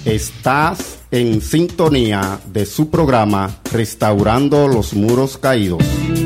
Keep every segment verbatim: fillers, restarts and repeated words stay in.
Estás en sintonía de su programa Restaurando los Muros Caídos.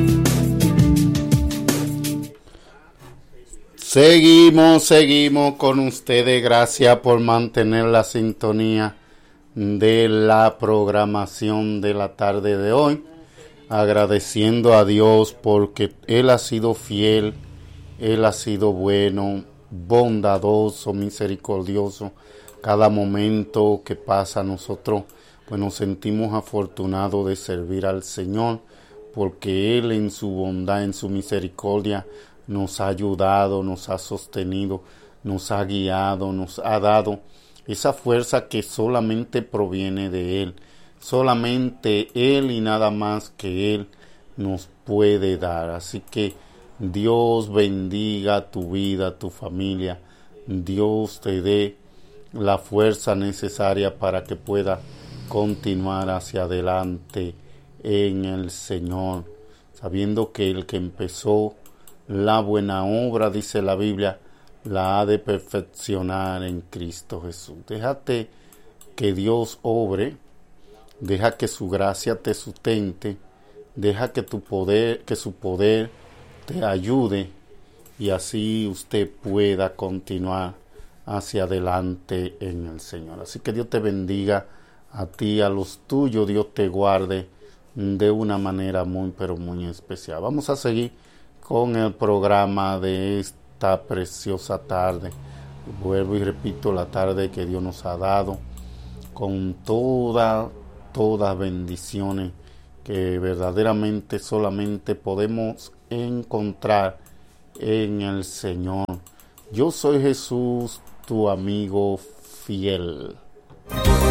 Seguimos, seguimos con ustedes. Gracias por mantener la sintonía de la programación de la tarde de hoy. Agradeciendo a Dios porque Él ha sido fiel, Él ha sido bueno, bondadoso, misericordioso. Cada momento que pasa nosotros pues nos sentimos afortunados de servir al Señor, porque Él en su bondad, en su misericordia nos ha ayudado, nos ha sostenido, nos ha guiado, nos ha dado esa fuerza que solamente proviene de Él. Solamente Él y nada más que Él nos puede dar. Así que Dios bendiga tu vida, tu familia. Dios te dé la fuerza necesaria para que pueda continuar hacia adelante en el Señor, sabiendo que el que empezó la buena obra, dice la Biblia, la ha de perfeccionar en Cristo Jesús. Déjate que Dios obre, deja que su gracia te sustente, deja que tu poder, que su poder te ayude y así usted pueda continuar hacia adelante en el Señor. Así que Dios te bendiga a ti, a los tuyos, Dios te guarde de una manera muy, pero muy especial. Vamos a seguir con el programa de esta preciosa tarde. Vuelvo y repito, la tarde que Dios nos ha dado, con toda, todas bendiciones que verdaderamente solamente podemos encontrar en el Señor. Yo soy Jesús, tu amigo fiel.